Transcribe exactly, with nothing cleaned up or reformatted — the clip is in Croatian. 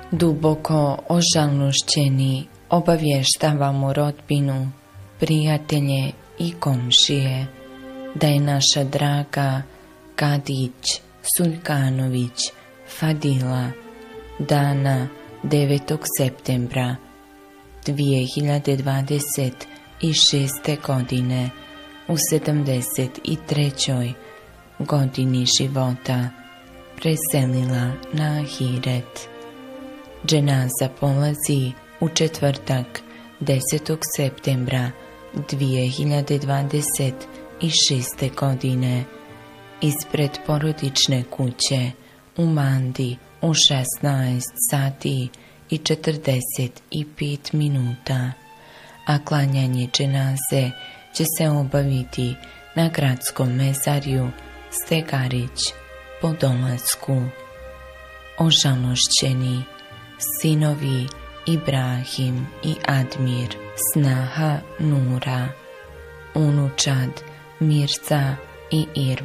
Duboko ožalošćeni obavještavamo rodbinu, prijatelje i komšije da je naša draga Kadić Sulkanović Fadila dana devetog septembra dvije hiljade dvadeset šeste. godine u sedamdeset trećoj godini života preselila na ahiret. Dženaza polazi u četvrtak desetog septembra dvije hiljade dvadeset šeste. godine ispred porodične kuće u Mandi u šesnaest sati i četrdeset pet minuta, a klanjanje dženaze će se obaviti na gradskom mezarju Stegarić po dolasku. Ožalošćeni sinovi Ibrahim i Admir, snaha Nura, unučad Mirza i Irma.